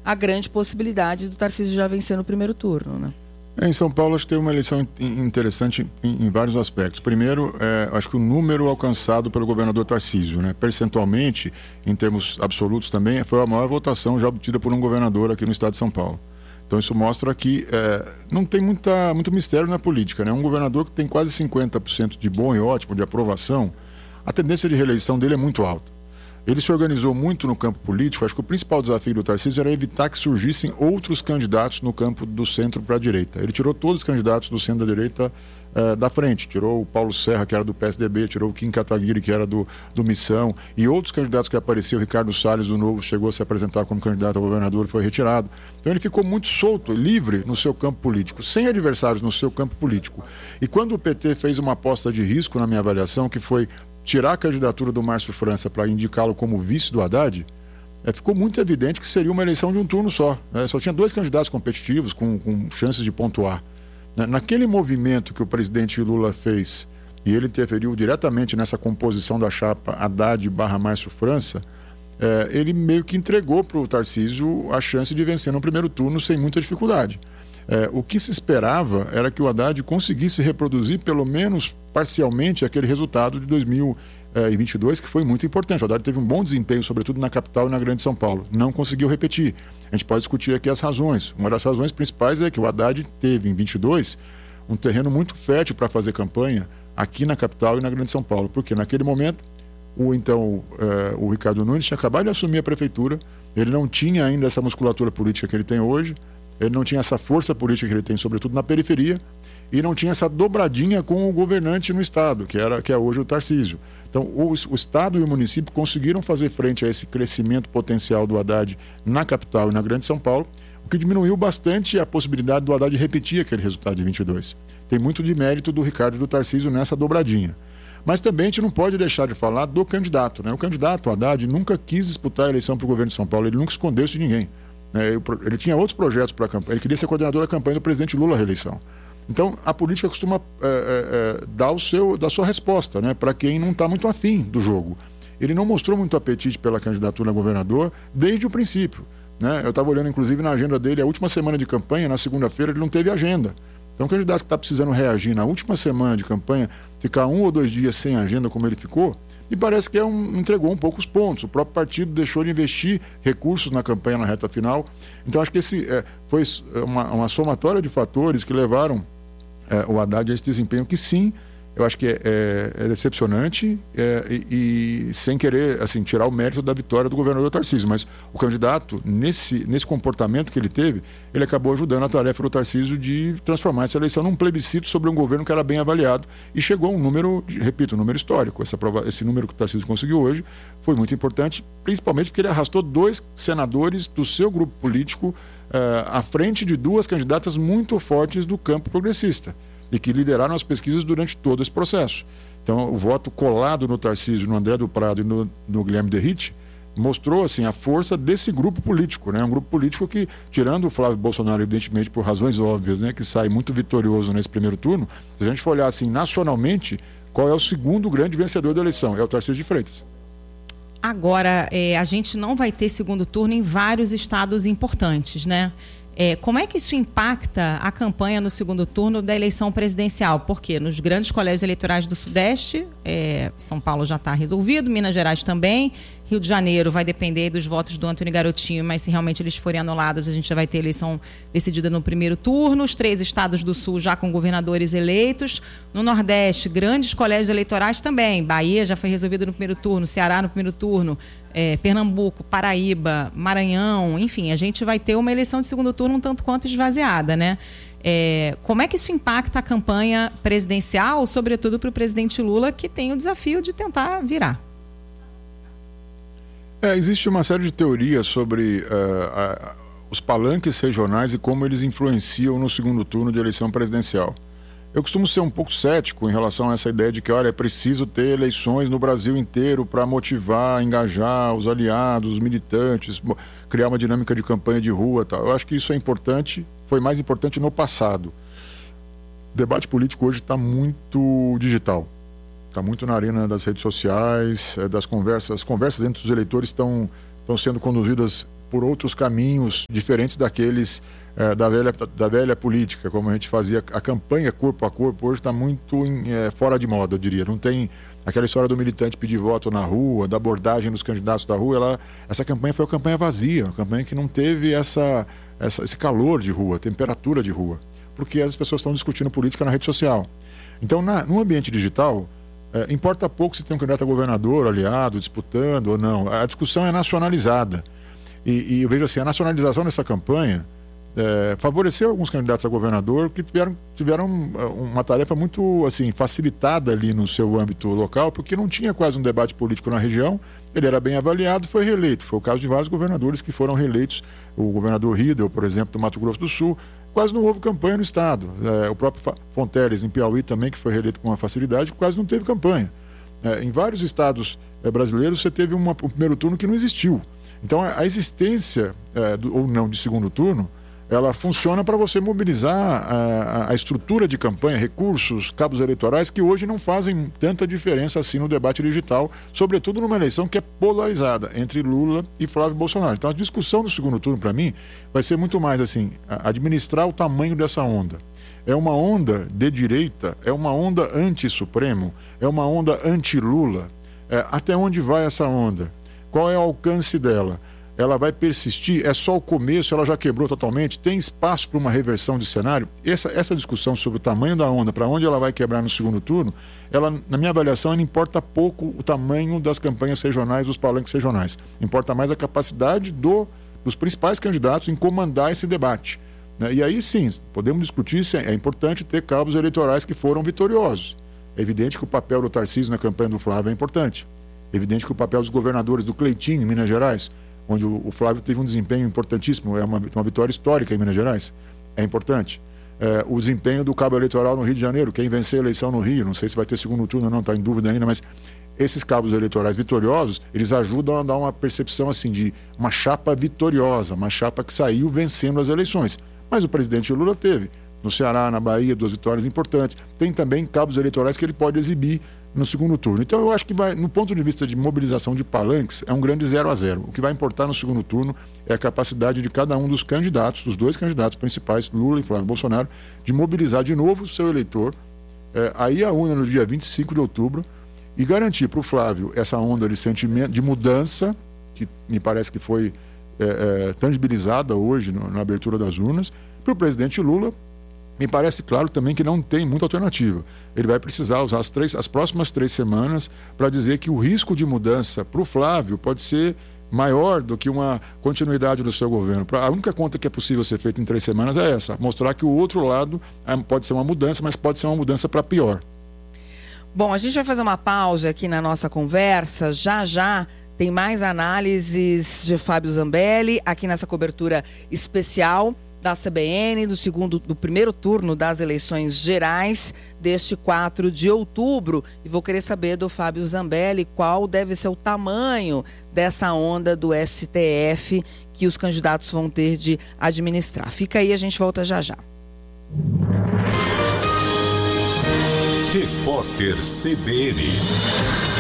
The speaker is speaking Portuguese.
a grande possibilidade do Tarcísio já vencer no primeiro turno, né? Em São Paulo, acho que teve uma eleição interessante em vários aspectos. Primeiro, acho que o número alcançado pelo governador Tarcísio, né? Percentualmente, em termos absolutos também, foi a maior votação já obtida por um governador aqui no estado de São Paulo. Então isso mostra que não tem muito mistério na política, né? Um governador que tem quase 50% de bom e ótimo, de aprovação, a tendência de reeleição dele é muito alta. Ele se organizou muito no campo político. Acho que o principal desafio do Tarcísio era evitar que surgissem outros candidatos no campo do centro para a direita. Ele tirou todos os candidatos do centro da direita da frente. Tirou o Paulo Serra, que era do PSDB, tirou o Kim Kataguiri, que era do Missão, e outros candidatos que apareciam. O Ricardo Salles, do Novo, chegou a se apresentar como candidato a governador e foi retirado. Então ele ficou muito solto, livre no seu campo político, sem adversários no seu campo político. E quando o PT fez uma aposta de risco, na minha avaliação, que foi tirar a candidatura do Márcio França para indicá-lo como vice do Haddad, ficou muito evidente que seria uma eleição de um turno só. Só tinha 2 candidatos competitivos com chances de pontuar. Naquele movimento que o presidente Lula fez, e ele interferiu diretamente nessa composição da chapa Haddad / Márcio França, ele meio que entregou para o Tarcísio a chance de vencer no primeiro turno sem muita dificuldade. O que se esperava era que o Haddad conseguisse reproduzir, pelo menos parcialmente, aquele resultado de 2022, que foi muito importante. O Haddad teve um bom desempenho, sobretudo na capital e na Grande São Paulo. Não conseguiu repetir. A gente pode discutir aqui as razões. Uma das razões principais é que o Haddad teve, em 22, um terreno muito fértil para fazer campanha aqui na capital e na Grande São Paulo. Porque naquele momento, o Ricardo Nunes tinha acabado de assumir a prefeitura, ele não tinha ainda essa musculatura política que ele tem hoje, ele não tinha essa força política que ele tem, sobretudo na periferia, e não tinha essa dobradinha com o governante no estado, que é hoje o Tarcísio. Então, o estado e o município conseguiram fazer frente a esse crescimento potencial do Haddad na capital e na Grande São Paulo, o que diminuiu bastante a possibilidade do Haddad repetir aquele resultado de 22. Tem muito de mérito do Ricardo e do Tarcísio nessa dobradinha. Mas também a gente não pode deixar de falar do candidato, né? O candidato, o Haddad, nunca quis disputar a eleição para o governo de São Paulo, ele nunca escondeu isso de ninguém. Ele tinha outros projetos para a campanha, ele queria ser coordenador da campanha do presidente Lula à reeleição. Então, a política costuma dar sua resposta, né, para quem não está muito afim do jogo. Ele não mostrou muito apetite pela candidatura a governador desde o princípio, né? Eu estava olhando, inclusive, na agenda dele, a última semana de campanha, na segunda-feira, ele não teve agenda. Então, um candidato que está precisando reagir na última semana de campanha, ficar 1 ou 2 dias sem agenda como ele ficou, e parece que entregou um pouco os pontos. O próprio partido deixou de investir recursos na campanha na reta final. Então, acho que esse foi uma somatória de fatores que levaram o Haddad a esse desempenho que, sim, eu acho que é decepcionante e sem querer assim, tirar o mérito da vitória do governador Tarcísio. Mas o candidato, nesse comportamento que ele teve, ele acabou ajudando a tarefa do Tarcísio de transformar essa eleição num plebiscito sobre um governo que era bem avaliado e chegou a um número, repito, um número histórico. Esse número que o Tarcísio conseguiu hoje foi muito importante, principalmente porque ele arrastou 2 senadores do seu grupo político à frente de 2 candidatas muito fortes do campo progressista e que lideraram as pesquisas durante todo esse processo. Então, o voto colado no Tarcísio, no André do Prado e no Guilherme Derrite mostrou assim, a força desse grupo político, né? Um grupo político que, tirando o Flávio Bolsonaro, evidentemente, por razões óbvias, né? Que sai muito vitorioso nesse primeiro turno, se a gente for olhar assim, nacionalmente, qual é o segundo grande vencedor da eleição? É o Tarcísio de Freitas. Agora, a gente não vai ter segundo turno em vários estados importantes, né? Como é que isso impacta a campanha no segundo turno da eleição presidencial? Porque nos grandes colégios eleitorais do Sudeste, São Paulo já está resolvido, Minas Gerais também, Rio de Janeiro vai depender dos votos do Antônio Garotinho, mas se realmente eles forem anulados, a gente já vai ter eleição decidida no primeiro turno. Os 3 estados do Sul já com governadores eleitos. No Nordeste, grandes colégios eleitorais também. Bahia já foi resolvido no primeiro turno, Ceará no primeiro turno, Pernambuco, Paraíba, Maranhão, enfim, a gente vai ter uma eleição de segundo turno um tanto quanto esvaziada, né? Como é que isso impacta a campanha presidencial, sobretudo para o presidente Lula, que tem o desafio de tentar virar? Existe uma série de teorias sobre os palanques regionais e como eles influenciam no segundo turno de eleição presidencial. Eu costumo ser um pouco cético em relação a essa ideia de que, olha, é preciso ter eleições no Brasil inteiro para motivar, engajar os aliados, os militantes, criar uma dinâmica de campanha de rua e tal. Eu acho que isso é importante, foi mais importante no passado. O debate político hoje está muito digital. Está muito na arena das redes sociais, das conversas. As conversas entre os eleitores estão sendo conduzidas por outros caminhos diferentes daqueles da velha política, como a gente fazia. A campanha corpo a corpo hoje está muito fora de moda, eu diria. Não tem aquela história do militante pedir voto na rua, da abordagem dos candidatos da rua. Essa campanha foi uma campanha vazia, uma campanha que não teve esse calor de rua, temperatura de rua, porque as pessoas estão discutindo política na rede social. Então, no ambiente digital, importa pouco se tem um candidato a governador, aliado, disputando ou não. A discussão é nacionalizada. E eu vejo assim, a nacionalização dessa campanha favoreceu alguns candidatos a governador que tiveram uma tarefa muito assim, facilitada ali no seu âmbito local, porque não tinha quase um debate político na região. Ele era bem avaliado e foi reeleito. Foi o caso de vários governadores que foram reeleitos. O governador Riedel, por exemplo, do Mato Grosso do Sul, quase não houve campanha no estado. O próprio Fonteles, em Piauí, também, que foi reeleito com uma facilidade, quase não teve campanha. Em vários estados brasileiros, você teve um primeiro turno que não existiu. Então, a existência ou não de segundo turno, ela funciona para você mobilizar a estrutura de campanha, recursos, cabos eleitorais que hoje não fazem tanta diferença assim no debate digital, sobretudo numa eleição que é polarizada entre Lula e Flávio Bolsonaro. Então a discussão do segundo turno, para mim, vai ser muito mais assim, administrar o tamanho dessa onda. É uma onda de direita, é uma onda anti-Supremo, é uma onda anti-Lula. Até onde vai essa onda? Qual é o alcance dela? Ela vai persistir? É só o começo? Ela já quebrou totalmente? Tem espaço para uma reversão de cenário? Essa discussão sobre o tamanho da onda, para onde ela vai quebrar no segundo turno, ela, na minha avaliação, ela importa pouco o tamanho das campanhas regionais, dos palanques regionais. Importa mais a capacidade dos principais candidatos em comandar esse debate. E aí sim, podemos discutir se é importante ter cabos eleitorais que foram vitoriosos. É evidente que o papel do Tarcísio na campanha do Flávio é importante. É evidente que o papel dos governadores do Cleitinho, em Minas Gerais, onde o Flávio teve um desempenho importantíssimo, é uma vitória histórica em Minas Gerais, é importante. O desempenho do cabo eleitoral no Rio de Janeiro, quem vencer a eleição no Rio, não sei se vai ter segundo turno ou não, está em dúvida ainda, mas esses cabos eleitorais vitoriosos, eles ajudam a dar uma percepção assim de uma chapa vitoriosa, uma chapa que saiu vencendo as eleições. Mas o presidente Lula teve, no Ceará, na Bahia, 2 vitórias importantes. Tem também cabos eleitorais que ele pode exibir no segundo turno. Então eu acho que no ponto de vista de mobilização de palanques, é um grande 0-0. O que vai importar no segundo turno é a capacidade de cada um dos candidatos, dos 2 candidatos principais, Lula e Flávio Bolsonaro, de mobilizar de novo o seu eleitor, aí a urna no dia 25 de outubro, e garantir para o Flávio essa onda de sentimento, de mudança, que me parece que foi tangibilizada hoje na abertura das urnas, para o presidente Lula. Me parece claro também que não tem muita alternativa. Ele vai precisar usar as próximas 3 semanas para dizer que o risco de mudança para o Flávio pode ser maior do que uma continuidade do seu governo. A única conta que é possível ser feita em 3 semanas é essa, mostrar que o outro lado pode ser uma mudança, mas pode ser uma mudança para pior. Bom, a gente vai fazer uma pausa aqui na nossa conversa. Já tem mais análises de Fábio Zambelli aqui nessa cobertura especial da CBN, do primeiro turno das eleições gerais deste 4 de outubro. E vou querer saber do Fábio Zambelli qual deve ser o tamanho dessa onda do STF que os candidatos vão ter de administrar. Fica aí, a gente volta já. Repórter CBN.